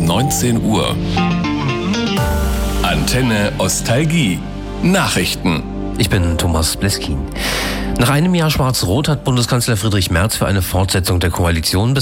19 Uhr. Antenne Ostalgie. Nachrichten. Ich bin Thomas Bleskin. Nach einem Jahr Schwarz-Rot hat Bundeskanzler Friedrich Merz für eine Fortsetzung der Koalition